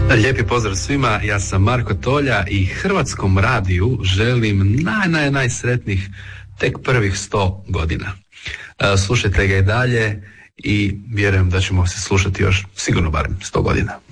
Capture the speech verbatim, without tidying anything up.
Lijepi pozdrav svima, ja sam Marko Tolja i Hrvatskom radiju želim naj, naj, najsretnijih tek prvih sto godina. Slušajte ga i dalje i vjerujem da ćemo se slušati još sigurno barem sto godina.